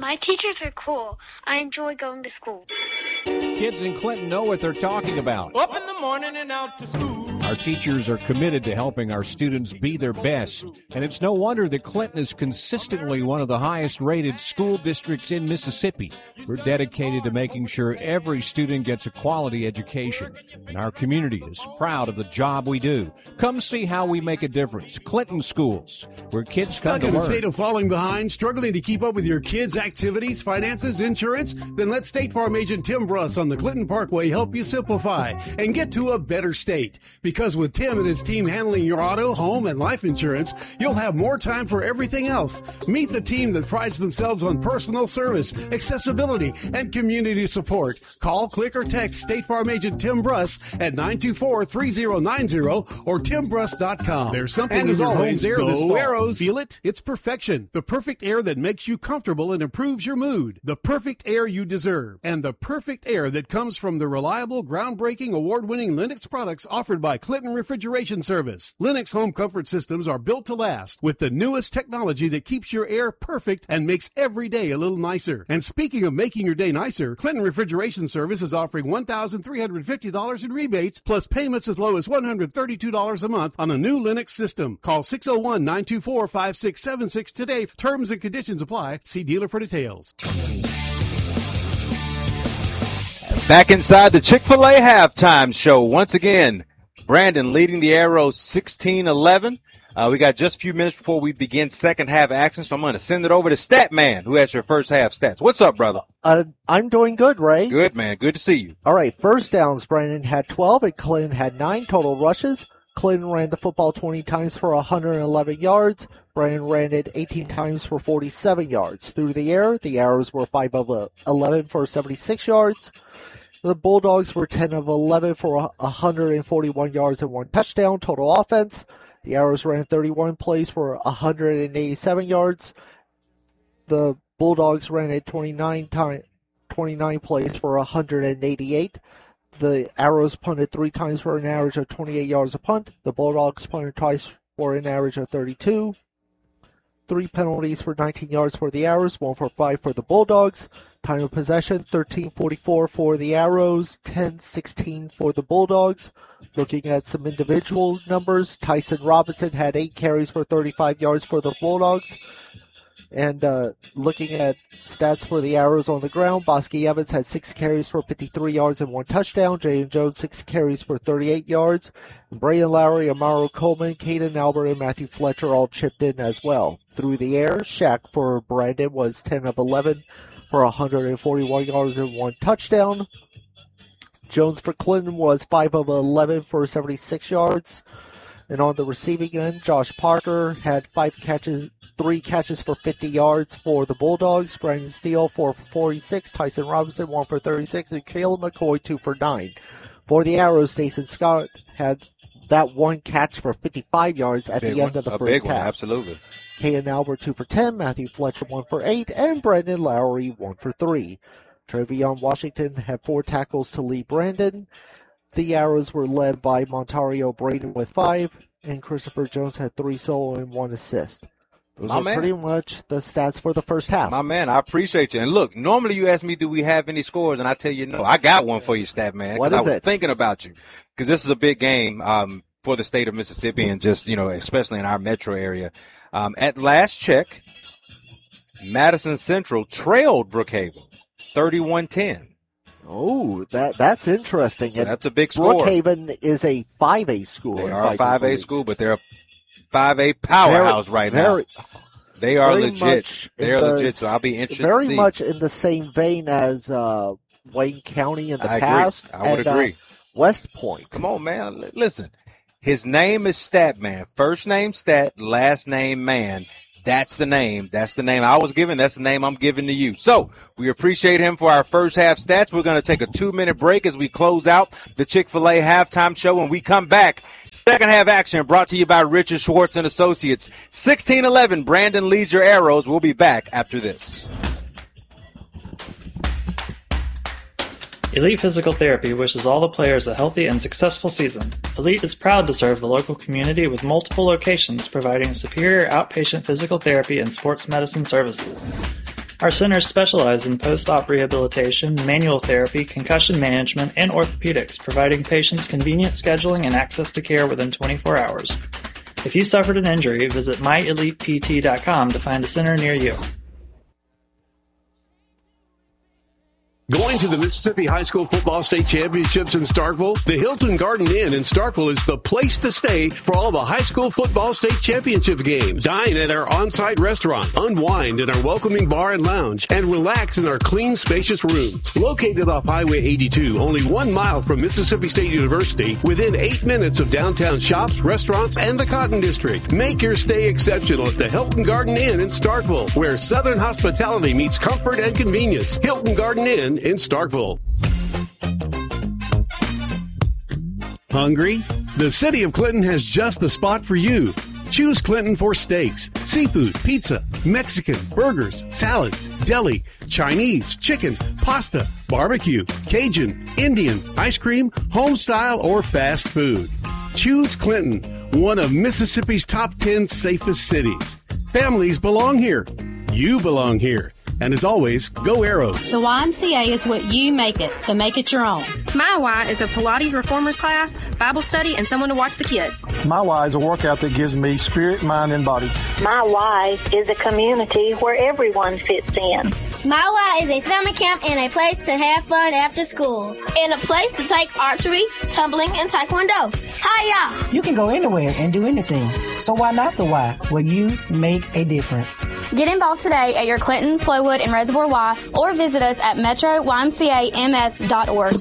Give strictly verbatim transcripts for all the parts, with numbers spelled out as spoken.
My teachers are cool. I enjoy going to school. Kids in Clinton know what they're talking about. Up in the morning and out to school. Our teachers are committed to helping our students be their best, and it's no wonder that Clinton is consistently one of the highest-rated school districts in Mississippi. We're dedicated to making sure every student gets a quality education, and our community is proud of the job we do. Come see how we make a difference. Clinton Schools, where kids come to Stuck in a learn. state of falling behind, struggling to keep up with your kids' activities, finances, insurance? Then let State Farm agent Tim Bruss on the Clinton Parkway help you simplify and get to a better state. Because with Tim and his team handling your auto, home, and life insurance, you'll have more time for everything else. Meet the team that prides themselves on personal service, accessibility, and community support. Call, click, or text State Farm agent Tim Bruss at nine two four, three zero nine zero or tim bruss dot com. There's something and in as your always, home's air go this fall. Arrows. Feel it? It's perfection. The perfect air that makes you comfortable and improves your mood. The perfect air you deserve. And the perfect air that comes from the reliable, groundbreaking, award-winning Lennox products offered by Clinton Refrigeration Service. Lennox home comfort systems are built to last with the newest technology that keeps your air perfect and makes every day a little nicer. And speaking of making your day nicer, Clinton Refrigeration Service is offering one thousand three hundred fifty dollars in rebates plus payments as low as one hundred thirty-two dollars a month on a new Lennox system. Call six oh one, nine two four, five six seven six today. Terms and conditions apply. See dealer for details. Back inside the Chick-fil-A halftime show. Once again, Brandon leading the Arrows sixteen eleven. Uh, we got just a few minutes before we begin second half action, so I'm going to send it over to Statman, who has your first half stats. What's up, brother? Uh, I'm doing good, Ray. Good, man. Good to see you. All right, first downs, Brandon had twelve, and Clinton had nine total rushes. Clinton ran the football twenty times for one hundred eleven yards. Brandon ran it eighteen times for forty-seven yards. Through the air, the Arrows were five of eleven for seventy-six yards. The Bulldogs were ten of eleven for one hundred forty-one yards and one touchdown. Total offense, the Arrows ran thirty-one plays for one hundred eighty-seven yards. The Bulldogs ran it twenty-nine, time, twenty-nine plays for one hundred eighty-eight. The Arrows punted three times for an average of twenty-eight yards a punt. The Bulldogs punted twice for an average of thirty-two. Three penalties for nineteen yards for the Arrows, one for five for the Bulldogs. Time of possession, thirteen forty-four for the Arrows, ten sixteen for the Bulldogs. Looking at some individual numbers, Tyson Robinson had eight carries for thirty-five yards for the Bulldogs. And uh, looking at stats for the Arrows on the ground, Bosky Evans had six carries for fifty-three yards and one touchdown. Jaden Jones, six carries for thirty-eight yards. And Braden Lowry, Amaro Coleman, Caden Albert, and Matthew Fletcher all chipped in as well. Through the air, Shaq for Brandon was ten of eleven for one hundred forty-one yards and one touchdown. Jones for Clinton was five of eleven for seventy-six yards. And on the receiving end, Josh Parker had five catches, three catches for fifty yards for the Bulldogs. Brandon Steele, four for forty-six. Tyson Robinson, one for thirty-six. And Caleb McCoy, two for nine. For the Arrows, Stacey Scott had that one catch for fifty-five yards at Big the end one. of the a first big half. One, absolutely. Caden Albert, two for ten. Matthew Fletcher, one for eight. And Brandon Lowry, one for three. Trevion Washington had four tackles to lead Brandon. The Arrows were led by Montario Braden with five, and Christopher Jones had three solo and one assist. Those My are man. pretty much the stats for the first half. My man, I appreciate you. And look, normally you ask me, do we have any scores? And I tell you no. I got one for you, Stat Man. What is I was it? thinking about you. Because this is a big game um, for the state of Mississippi and just, you know, especially in our metro area. Um, at last check, Madison Central trailed Brookhaven thirty-one ten. Oh, that that's interesting. So And that's a big score. Brookhaven is a five A school. They if are I a five A believe. school, but they're a five A powerhouse Very- right very- now. They are very legit. much in They're the legit, so I'll be interested Very to see. much in the same vein as uh, Wayne County in the I agree. past. I would and, agree. Uh, West Point. Come on, man. L- Listen, his name is Statman. First name Stat, last name Man. That's the name. That's the name I was given. That's the name I'm giving to you. So we appreciate him for our first half stats. We're going to take a two-minute break as we close out the Chick-fil-A halftime show. When we come back, second half action brought to you by Richard Schwartz and Associates. sixteen eleven, Brandon leads your Arrows. We'll be back after this. Elite Physical Therapy wishes all the players a healthy and successful season. Elite is proud to serve the local community with multiple locations providing superior outpatient physical therapy and sports medicine services. Our centers specialize in post-op rehabilitation, manual therapy, concussion management, and orthopedics, providing patients convenient scheduling and access to care within twenty-four hours. If you suffered an injury, visit my elite p t dot com to find a center near you. Going to the Mississippi High School Football State Championships in Starkville? The Hilton Garden Inn in Starkville is the place to stay for all the high school football state championship games. Dine at our on-site restaurant, unwind in our welcoming bar and lounge, and relax in our clean, spacious rooms. Located off Highway eighty-two, only one mile from Mississippi State University, within eight minutes of downtown shops, restaurants, and the Cotton District. Make your stay exceptional at the Hilton Garden Inn in Starkville, where Southern hospitality meets comfort and convenience. Hilton Garden Inn in Starkville. Hungry? The City of Clinton has just the spot for you. Choose Clinton for steaks, seafood, pizza, Mexican, burgers, salads, deli, Chinese, chicken, pasta, barbecue, Cajun, Indian, ice cream, home style, or fast food. Choose Clinton, one of Mississippi's top ten safest cities. Families belong here. You belong here. And as always, go Arrows. The Y M C A is what you make it, so make it your own. My Y is a Pilates reformers class, Bible study, and someone to watch the kids. My Y is a workout that gives me spirit, mind, and body. My Y is a community where everyone fits in. My Y is a summer camp and a place to have fun after school. And a place to take archery, tumbling, and taekwondo. Hi-ya! You can go anywhere and do anything. So why not the Y, where you make a difference? Get involved today at your Clinton, Flowood, and Reservoir Y, or visit us at metro y m c a m s dot org.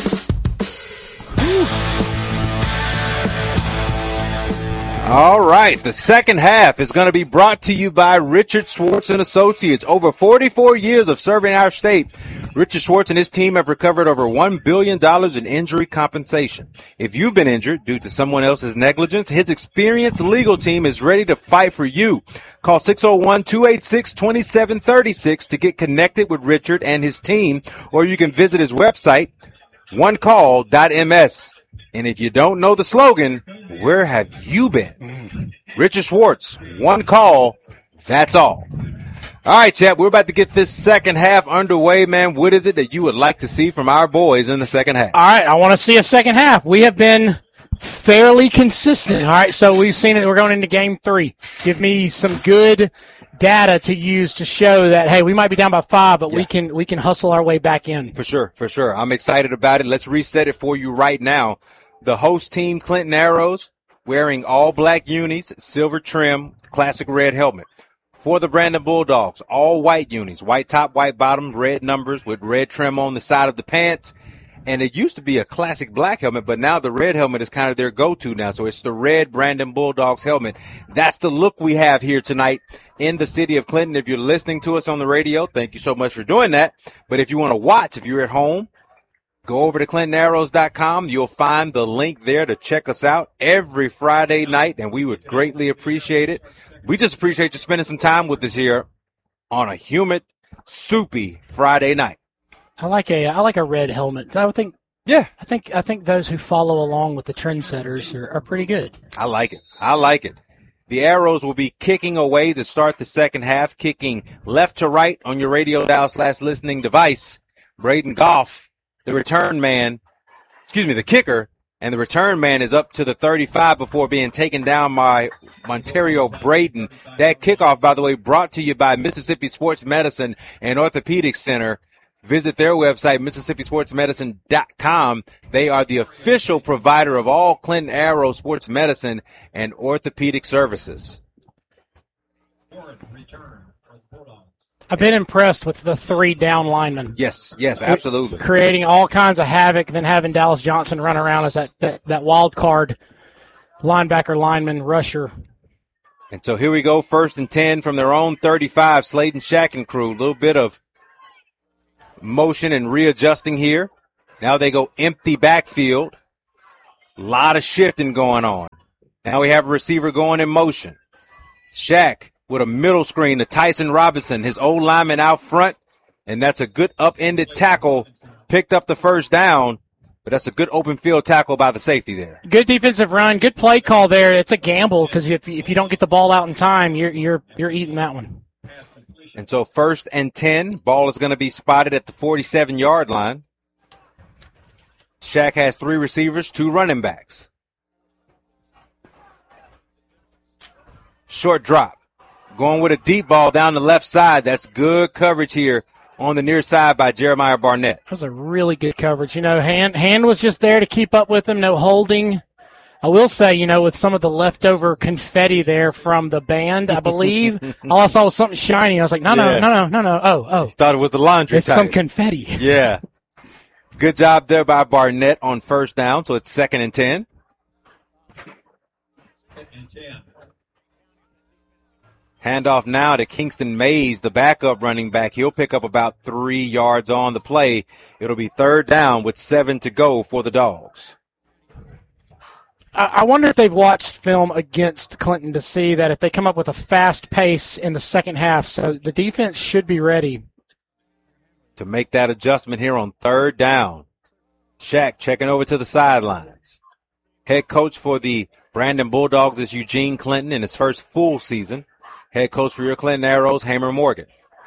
All right, the second half is going to be brought to you by Richard Schwartz and Associates. Over forty-four years of serving our state, Richard Schwartz and his team have recovered over one billion dollars in injury compensation. If you've been injured due to someone else's negligence, his experienced legal team is ready to fight for you. Call six oh one, two eight six, two seven three six to get connected with Richard and his team, or you can visit his website, one call dot m s. And if you don't know the slogan, where have you been? Richard Schwartz, one call, that's all. All right, chat, we're about to get this second half underway, man. What is it that you would like to see from our boys in the second half? All right, I want to see a second half. We have been fairly consistent. All right, so we've seen it. We're going into game three. Give me some good data to use to show that, hey, we might be down by five, but yeah. we can we can hustle our way back in. For sure, for sure. I'm excited about it. Let's reset it for you right now. The host team, Clinton Arrows, wearing all black unis, silver trim, classic red helmet. For the Brandon Bulldogs, all white unis, white top, white bottom, red numbers with red trim on the side of the pants. And it used to be a classic black helmet, but now the red helmet is kind of their go-to now. So it's the red Brandon Bulldogs helmet. That's the look we have here tonight in the city of Clinton. If you're listening to us on the radio, thank you so much for doing that. But if you want to watch, if you're at home, go over to clinton arrows dot com. You'll find the link there to check us out every Friday night, and we would greatly appreciate it. We just appreciate you spending some time with us here on a humid, soupy Friday night. I like a I like a red helmet. I would think. Yeah, I think I think those who follow along with the trendsetters are, are pretty good. I like it. I like it. The Arrows will be kicking away to start the second half, kicking left to right on your radio dial slash listening device. Braden Goff, the return man, excuse me, the kicker, and the return man is up to the thirty-five before being taken down by Montario Braden. That kickoff, by the way, brought to you by Mississippi Sports Medicine and Orthopedic Center. Visit their website, mississippi sports medicine dot com. They are the official provider of all Clinton Arrow sports medicine and orthopedic services. I've been impressed with the three down linemen. Yes, yes, absolutely. Creating all kinds of havoc, then having Dallas Johnson run around as that, that, that wild card linebacker, lineman, rusher. And so here we go, first and ten from their own thirty-five, Sladen Shack and crew. A little bit of motion and readjusting here. Now they go empty backfield. A lot of shifting going on. Now we have a receiver going in motion. Shack with a middle screen to Tyson Robinson, his old lineman out front, and that's a good up-ended tackle. Picked up the first down, but that's a good open field tackle by the safety there. Good defensive run, good play call there. It's a gamble because if if you don't get the ball out in time, you're you're you're eating that one. And so first and ten, ball is going to be spotted at the forty-seven-yard line. Shaq has three receivers, two running backs. Short drop. Going with a deep ball down the left side. That's good coverage here on the near side by Jeremiah Barnett. That was a really good coverage. You know, Hand, Hand was just there to keep up with him, no holding. I will say, you know, with some of the leftover confetti there from the band, I believe, all I saw was something shiny. I was like, no, no, Yeah. no, no, no, no. Oh, oh. Thought it was the laundry It's type. some confetti. Yeah. Good job there by Barnett on first down, so it's second and ten. Handoff now to Kingston Mays, the backup running back. He'll pick up about three yards on the play. It'll be third down with seven to go for the Dogs. I I wonder if they've watched film against Clinton to see that if they come up with a fast pace in the second half, so the defense should be ready. To make that adjustment here on third down. Shaq checking over to the sidelines. Head coach for the Brandon Bulldogs is Eugene Clinton in his first full season. Head coach for your Clinton Arrows, Hamer Morgan.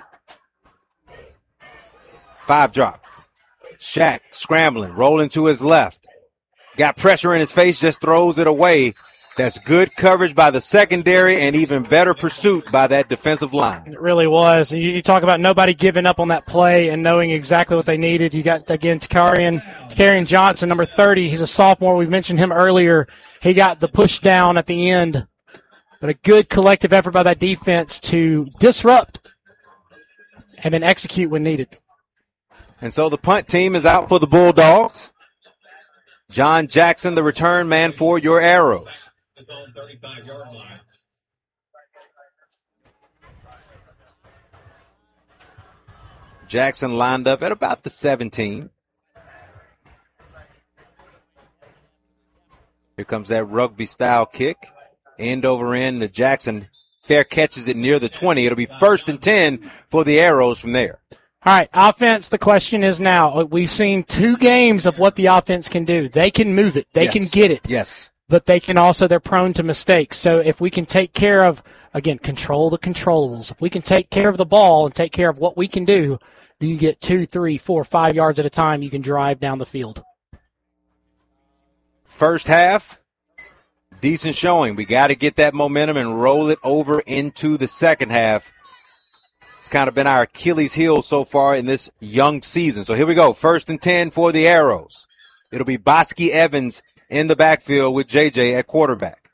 Five drop. Shaq scrambling, rolling to his left. Got pressure in his face, just throws it away. That's good coverage by the secondary and even better pursuit by that defensive line. It really was. You, you talk about nobody giving up on that play and knowing exactly what they needed. You got, again, Takarian, Takarian Johnson, number thirty. He's a sophomore. We mentioned him earlier. He got the push down at the end. But a good collective effort by that defense to disrupt and then execute when needed. And so the punt team is out for the Bulldogs. John Jackson, the return man for your Arrows. Jackson lined up at about the seventeen. Here comes that rugby-style kick. End over end to Jackson. Fair catches it near the twenty. It'll be first and ten for the Arrows from there. All right, offense, the question is now, we've seen two games of what the offense can do. They can move it. They Yes. can get it. Yes. But they can also, they're prone to mistakes. So if we can take care of, again, control the controllables. If we can take care of the ball and take care of what we can do, then you get two, three, four, five yards at a time. You can drive down the field. First half, decent showing. We got to get that momentum and roll it over into the second half. It's kind of been our Achilles heel so far in this young season. So here we go. First and ten for the Arrows. It'll be Bosky Evans in the backfield with J J at quarterback.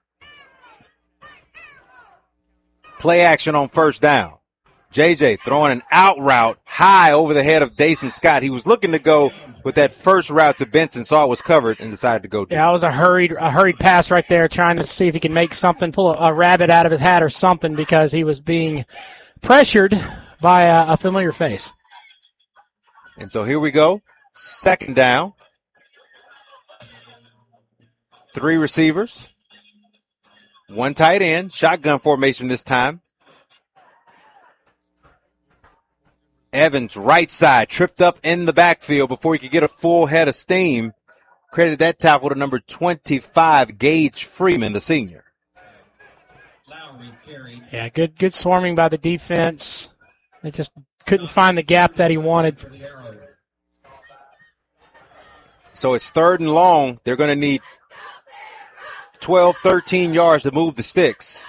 Play action on first down. J J throwing an out route high over the head of Dason Scott. He was looking to go with that first route to Benson, saw it was covered, and decided to go deep. Yeah, it was a hurried a hurried pass right there, trying to see if he can make something, pull a, a rabbit out of his hat or something, because he was being pressured by a, a familiar face. And so here we go. Second down. Three receivers. One tight end. Shotgun formation this time. Evans, right side, tripped up in the backfield before he could get a full head of steam. Credited that tackle to number twenty-five, Gage Freeman, the senior. Yeah, good good swarming by the defense. They just couldn't find the gap that he wanted. So it's third and long. They're going to need twelve, thirteen yards to move the sticks.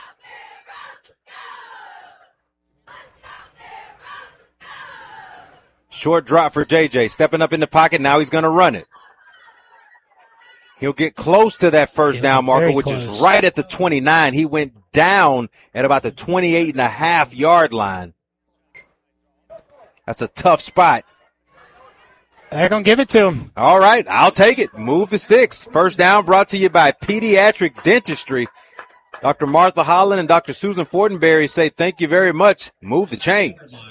Short drop for J J. Stepping up in the pocket. Now he's going to run it. He'll get close to that first Yeah, down marker, very which close. is right at the twenty-nine. He went down at about the twenty-eight and a half yard line. That's a tough spot. They're going to give it to him. All right, I'll take it. Move the sticks. First down brought to you by Pediatric Dentistry. Doctor Martha Holland and Doctor Susan Fortenberry say thank you very much. Move the chains.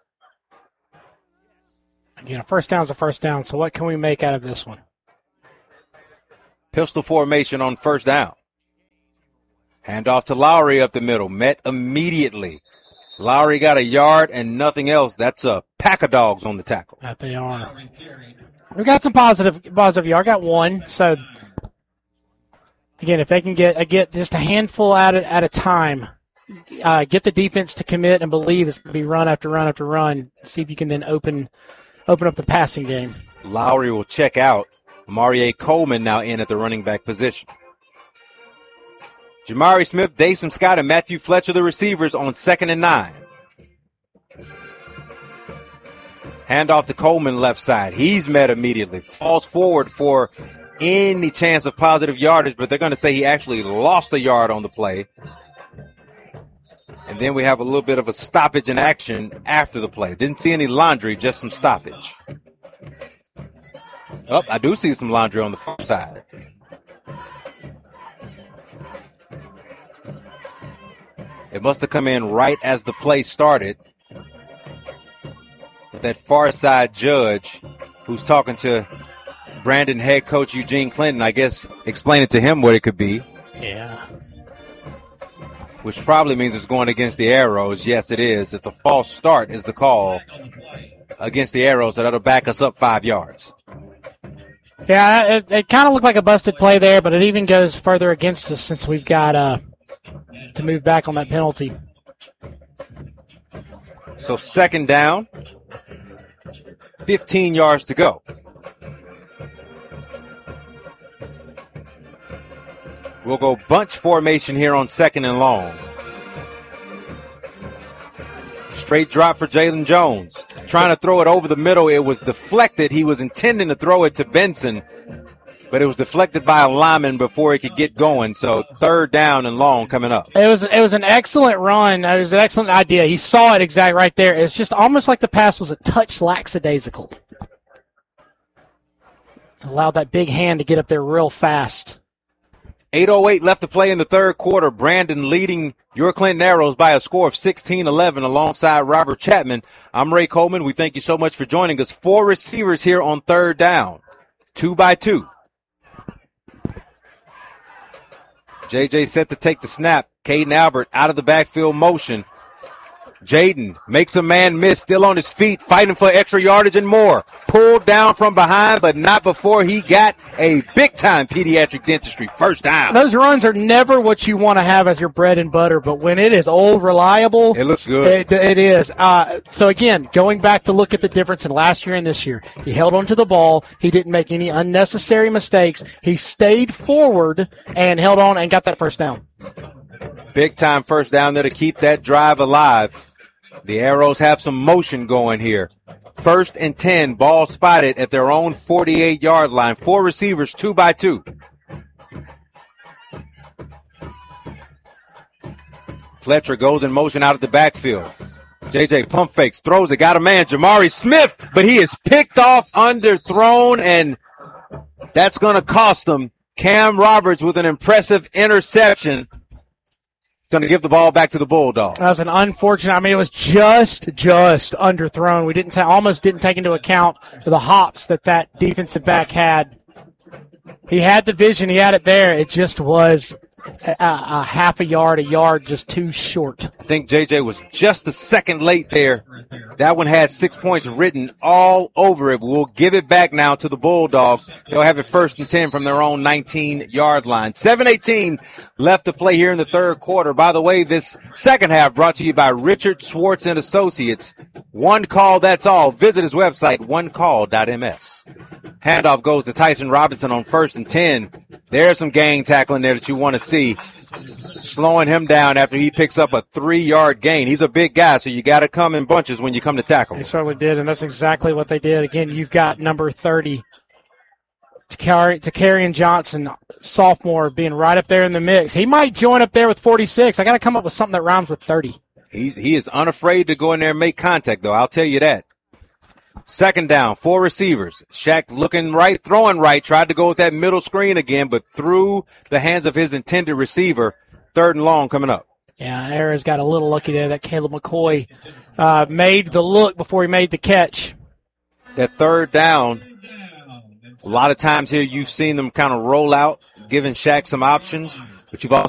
You know, first down's a first down, so what can we make out of this one? Pistol formation on first down. Handoff to Lowry up the middle. Met immediately. Lowry got a yard and nothing else. That's a pack of dogs on the tackle. That they are. We got some positive positive yard. Got one. So, again, if they can get, uh, get just a handful at a, at a time, uh, get the defense to commit and believe it's going to be run after run after run. See if you can then open open up the passing game. Lowry will check out. Amari Coleman now in at the running back position. Jamari Smith, Dason Scott, and Matthew Fletcher, the receivers, on second and nine. Handoff to Coleman left side. He's met immediately. Falls forward for any chance of positive yardage, but they're going to say he actually lost a yard on the play. And then we have a little bit of a stoppage in action after the play. Didn't see any laundry, just some stoppage. Oh, I do see some laundry on the far side. It must have come in right as the play started. That far side judge who's talking to Brandon head coach Eugene Clinton, I guess, explaining to him what it could be. Yeah. Which probably means it's going against the Arrows. Yes, it is. It's a false start is the call against the Arrows, so that'll back us up five yards. Yeah, it, it kind of looked like a busted play there, but it even goes further against us since we've got uh, to move back on that penalty. So second down, fifteen yards to go. We'll go bunch formation here on second and long. Straight drop for Jalen Jones. Trying to throw it over the middle. It was deflected. He was intending to throw it to Benson, but it was deflected by a lineman before he could get going. So third down and long coming up. It was it was an excellent run. It was an excellent idea. He saw it exactly right there. It's just almost like the pass was a touch lackadaisical. Allowed that big hand to get up there real fast. eight oh eight left to play in the third quarter. Brandon leading your Clinton Arrows by a score of sixteen eleven alongside Robert Chapman. I'm Ray Coleman. We thank you so much for joining us. Four receivers here on third down. Two by two. J J set to take the snap. Caden Albert out of the backfield motion. Jaden makes a man miss, still on his feet, fighting for extra yardage and more. Pulled down from behind, but not before he got a big-time pediatric dentistry first down. Those runs are never what you want to have as your bread and butter, but when it is old, reliable, it looks good. It, it is. Uh, so, again, going back to look at the difference in last year and this year, he held onto the ball. He didn't make any unnecessary mistakes. He stayed forward and held on and got that first down. Big-time first down there to keep that drive alive. The Arrows have some motion going here. First and ten, ball spotted at their own forty-eight-yard line. Four receivers, two by two. Fletcher goes in motion out of the backfield. J J pump fakes, throws it, got a man, Jamari Smith, but he is picked off, underthrown, and that's going to cost them. Cam Roberts with an impressive interception. Going to give the ball back to the Bulldogs. That was an unfortunate. I mean, it was just, just underthrown. We didn't ta- almost didn't take into account the hops that that defensive back had. He had the vision. He had it there. It just was a, a half a yard, a yard just too short. I think J J was just a second late there. That one had six points written all over it. We'll give it back now to the Bulldogs. They'll have it first and ten from their own nineteen-yard line. seven eighteen left to play here in the third quarter. By the way, this second half brought to you by Richard Swartz and Associates. One call, that's all. Visit his website, one call dot m s. Handoff goes to Tyson Robinson on first and ten. There's some gang tackling there that you want to see. Slowing him down after he picks up a three-yard gain. He's a big guy, so you got to come in bunches when you come to tackle him. They certainly did, and that's exactly what they did. Again, you've got number thirty, Takarian Johnson, sophomore, being right up there in the mix. He might join up there with forty-six. I got to come up with something that rhymes with thirty. He's He is unafraid to go in there and make contact, though. I'll tell you that. Second down, four receivers. Shaq looking right, throwing right, tried to go with that middle screen again, but through the hands of his intended receiver. Third and long coming up. Yeah, Ara's got a little lucky there that Caleb McCoy uh, made the look before he made the catch. That third down, a lot of times here you've seen them kind of roll out, giving Shaq some options, but you've also